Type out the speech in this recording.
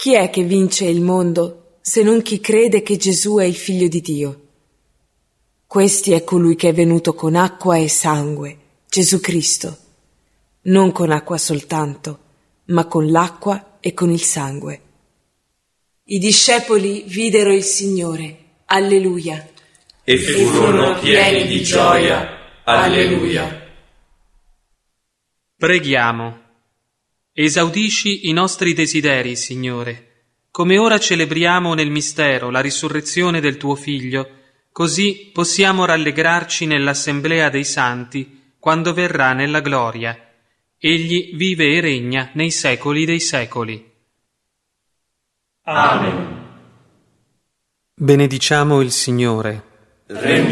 Chi è che vince il mondo se non chi crede che Gesù è il Figlio di Dio? Questi è colui che è venuto con acqua e sangue, Gesù Cristo. Non con acqua soltanto, ma con l'acqua e con il sangue. I discepoli videro il Signore. Alleluia. E furono pieni di gioia. Alleluia. Preghiamo. Esaudisci i nostri desideri, Signore. Come ora celebriamo nel mistero la risurrezione del tuo Figlio, così possiamo rallegrarci nell'assemblea dei santi quando verrà nella gloria. Egli vive e regna nei secoli dei secoli. Amen. Benediciamo il Signore.